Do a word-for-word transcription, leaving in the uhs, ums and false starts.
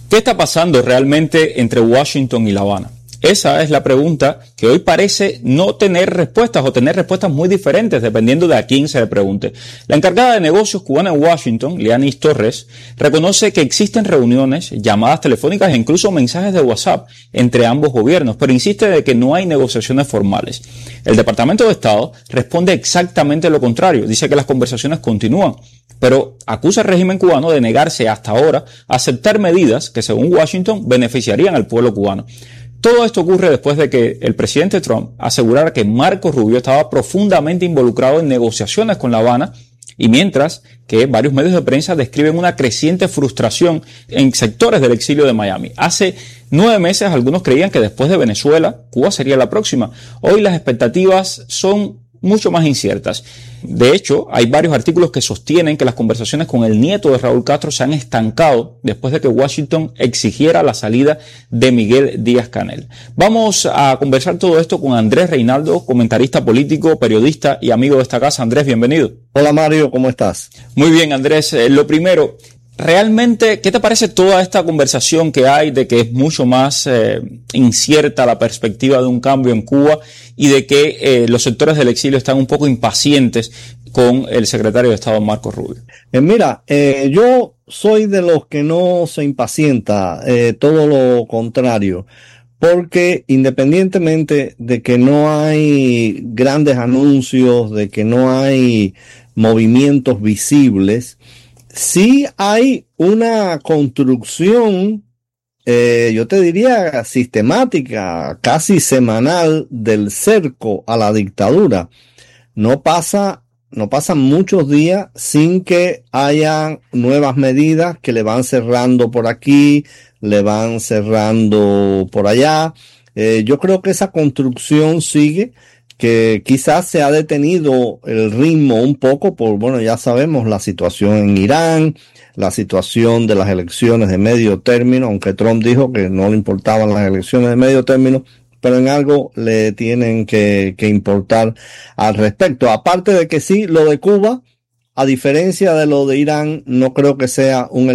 ¿Qué está pasando realmente entre Washington y La Habana? Esa es la pregunta que hoy parece no tener respuestas o tener respuestas muy diferentes dependiendo de a quién se le pregunte. La encargada de negocios cubana en Washington, Lianis Torres, reconoce que existen reuniones, llamadas telefónicas e incluso mensajes de WhatsApp entre ambos gobiernos, pero insiste de que no hay negociaciones formales. El Departamento de Estado responde exactamente lo contrario. Dice que las conversaciones continúan, pero acusa al régimen cubano de negarse hasta ahora a aceptar medidas que, según Washington, beneficiarían al pueblo cubano. Todo esto ocurre después de que el presidente Trump asegurara que Marco Rubio estaba profundamente involucrado en negociaciones con La Habana, y mientras que varios medios de prensa describen una creciente frustración en sectores del exilio de Miami. Hace nueve meses algunos creían que después de Venezuela, Cuba sería la próxima. Hoy las expectativas son mucho más inciertas. De hecho, hay varios artículos que sostienen que las conversaciones con el nieto de Raúl Castro se han estancado después de que Washington exigiera la salida de Miguel Díaz-Canel. Vamos a conversar todo esto con Andrés Reinaldo, comentarista político, periodista y amigo de esta casa. Andrés, bienvenido. Hola Mario, ¿cómo estás? Muy bien, Andrés. Eh, lo primero, realmente, ¿qué te parece toda esta conversación que hay de que es mucho más eh, incierta la perspectiva de un cambio en Cuba y de que eh, los sectores del exilio están un poco impacientes con el secretario de Estado Marco Rubio? Eh, mira, eh, yo soy de los que no se impacienta, eh, todo lo contrario, porque independientemente de que no hay grandes anuncios, de que no hay movimientos visibles, sí hay una construcción, eh, yo te diría sistemática, casi semanal, del cerco a la dictadura. No pasa, no pasan muchos días sin que haya nuevas medidas que le van cerrando por aquí, le van cerrando por allá. Eh, yo creo que esa construcción sigue, que quizás se ha detenido el ritmo un poco por, bueno, ya sabemos la situación en Irán, la situación de las elecciones de medio término, aunque Trump dijo que no le importaban las elecciones de medio término, pero en algo le tienen que, que importar al respecto. Aparte de que sí, lo de Cuba, a diferencia de lo de Irán, no creo que sea un